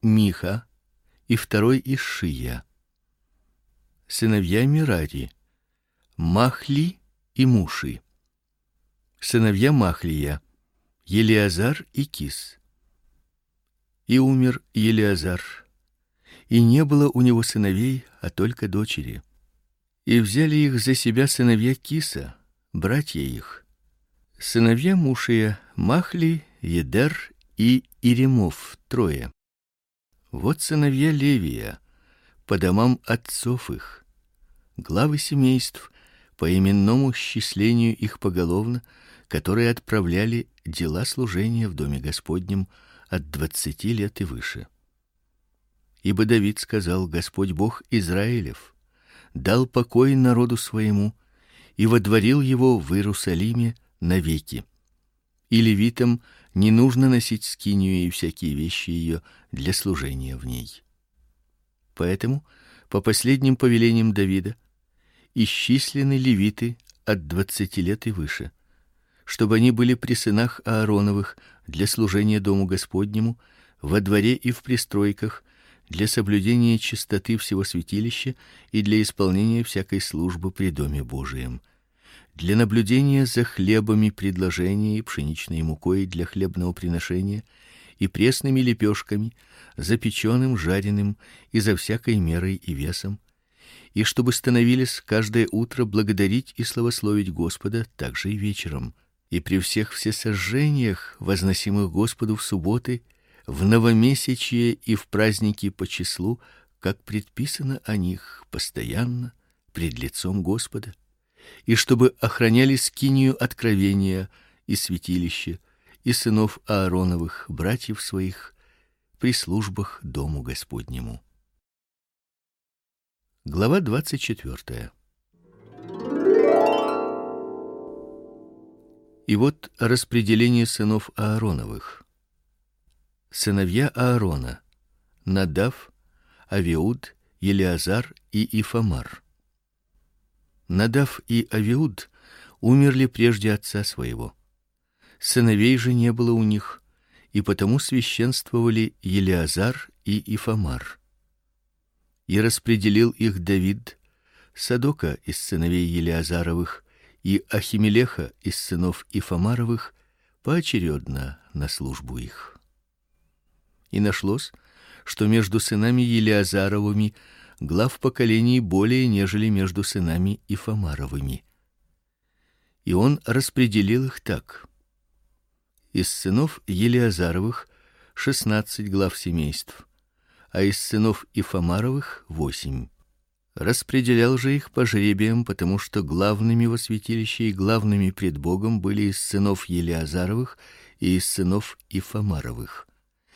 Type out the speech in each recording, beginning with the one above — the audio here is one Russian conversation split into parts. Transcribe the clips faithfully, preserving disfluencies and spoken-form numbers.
Миха, и второй Ишия. Сыновья Мерари: Махли и Муши. Сыновья Махлия: Елиазар и Кис. И умер Елиазар, и не было у него сыновей, а только дочери. И взяли их за себя сыновья Киса, братья их. Сыновья Мушия: Махли, Едер и Иремов, трое. Вот сыновья Левия по домам отцов их, главы семейств по именному счислению их поголовно, которые отправляли дела служения в доме Господнем от двадцати лет и выше. Ибо Давид сказал: Господь Бог Израилев дал покой народу своему и водворил его в Иерусалиме навеки. И левитам не нужно носить скинию и всякие вещи ее для служения в ней. Поэтому по последним повелениям Давида исчислены левиты от двадцати лет и выше, чтобы они были при сынах Аароновых для служения дому Господнему во дворе и в пристройках, для соблюдения чистоты всего святилища и для исполнения всякой службы при доме Божием, для наблюдения за хлебами предложения и пшеничной мукой для хлебного приношения и пресными лепешками, запеченным, жареным и за всякой мерой и весом, и чтобы становились каждое утро благодарить и славословить Господа также и вечером, и при всех всесожжениях, возносимых Господу в субботы, в новомесячие и в праздники по числу, как предписано о них постоянно пред лицом Господа, и чтобы охраняли скинию откровения и святилище и сынов Аароновых, братьев своих, при службах дому Господнему. Глава двадцать четвёртая. И вот распределение сынов Аароновых. Сыновья Аарона: Надав, Авиуд, Елиазар и Ифамар. Надав и Авиуд умерли прежде отца своего. Сыновей же не было у них, и потому священствовали Елиазар и Ифамар. И распределил их Давид: Садока из сыновей Елиазаровых и Ахимелеха из сынов Ифамаровых поочередно на службу их. И нашлось, что между сынами Елиазаровыми глав поколений более, нежели между сынами Ифамаровыми. И он распределил их так: из сынов Елиазаровых шестнадцать глав семейств, а из сынов Ифамаровых восемь. Распределял же их по жребиям, потому что главными во святилище и главными пред Богом были из сынов Елиазаровых и из сынов Ифамаровых.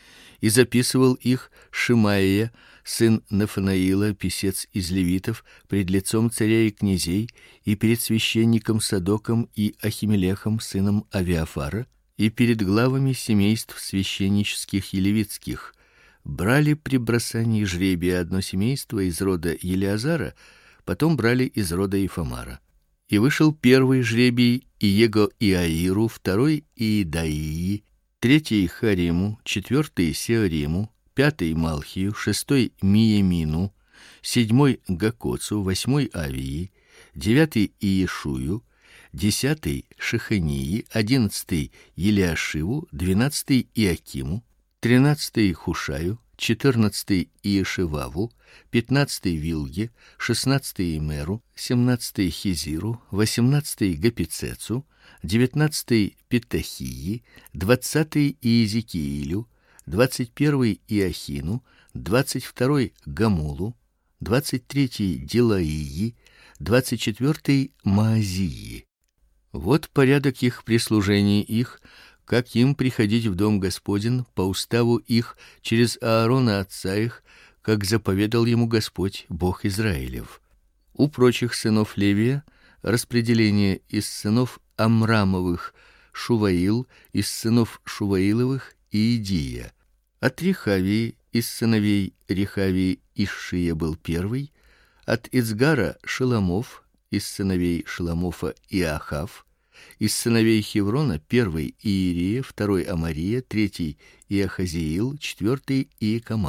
И записывал их Шимаия, сын Нафанаила, писец из левитов, пред лицом царя и князей, и перед священником Садоком и Ахимелехом, сыном Авиафара, и перед главами семейств священнических и левитских. Брали при бросании жребия одно семейство из рода Елиазара, потом брали из рода Ифамара. И вышел первый жребий Иего Иаиру, второй Иедаии, третий Хариму, четвертый Сеориму, пятый Малхию, шестой Миемину, седьмой Гакоцу, восьмой Авии, девятый Иешую, десятый Шехании, одиннадцатый Елиашиву, двенадцатый Иакиму, тринадцатый Хушаю, четырнадцатый Иешиваву, пятнадцатый Вилге, шестнадцатый Имеру, семнадцатый Хизиру, восемнадцатый Гапицецу, девятнадцатый Петахии, двадцатый Иезекиилю, двадцать первый Иохину, двадцать второй Гамулу, двадцать третий Дилаии, двадцать четвертый Маазии. Вот порядок их прислужения их, как им приходить в дом Господень по уставу их через Аарона отца их, как заповедал ему Господь, Бог Израилев. У прочих сынов Левия распределение: из сынов Амрамовых Шуваил, из сынов Шуваиловых Иедия. От Рехавии из сыновей Рехавии Ишшия был первый, от Ицгара Шеломов, из сыновей Шеломофа Иахав, из сыновей Хеврона первый Иерия, второй Амария, третий Иахазиил, четвертый Иекама.